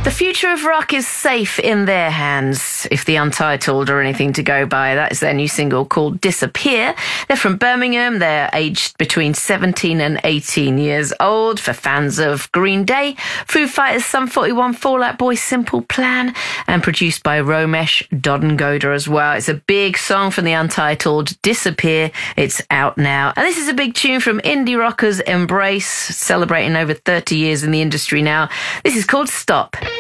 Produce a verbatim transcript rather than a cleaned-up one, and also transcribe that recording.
The future of rock is safe in their hands, if the Untitled are anything to go by. That is their new single called Disappear. They're from Birmingham. They're aged between seventeen and eighteen years old. For fans of Green Day, Foo Fighters, Sum forty-one, Fall Out Boy, Simple Plan, and produced by Romesh Dodongoda as well. It's a big song from the Untitled, Disappear. It's out now. And this is a big tune from indie rockers Embrace, celebrating over thirty years in the industry now. This is called Stop.